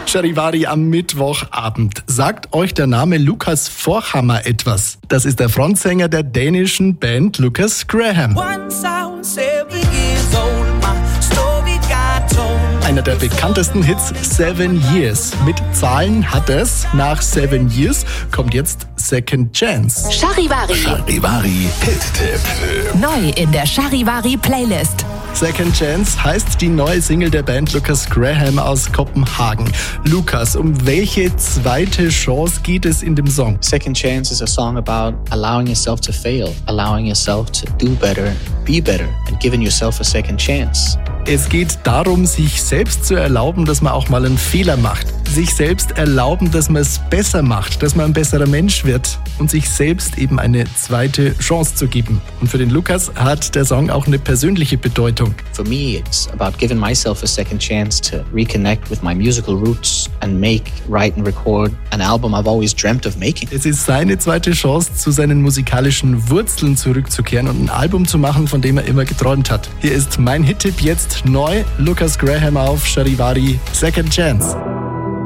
Charivari am Mittwochabend. Sagt euch der Name Lukas Forchhammer etwas? Das ist der Frontsänger der dänischen Band Lukas Graham. Einer der bekanntesten Hits, 7 Years. Mit Zahlen hat es. Nach 7 Years kommt jetzt Second Chance. Charivari. Charivari Hit-Tipp. Neu in der Charivari Playlist. Second Chance heißt die neue Single der Band Lukas Graham aus Kopenhagen. Lukas, um welche zweite Chance geht es in dem Song? Second Chance is a song about allowing yourself to fail, allowing yourself to do better, be better and giving yourself a second chance. Es geht darum, sich selbst zu erlauben, dass man auch mal einen Fehler macht. Sich selbst erlauben, dass man es besser macht, dass man ein besserer Mensch wird und sich selbst eben eine zweite Chance zu geben. Und für den Lukas hat der Song auch eine persönliche Bedeutung. For me, it's about giving myself a second chance to reconnect with my musical roots and make, write and record an album I've always dreamt of making. Es ist seine zweite Chance, zu seinen musikalischen Wurzeln zurückzukehren und ein Album zu machen, von dem er immer geträumt hat. Hier ist mein Hit-Tipp jetzt neu. Lukas Graham auf Charivari, Second Chance.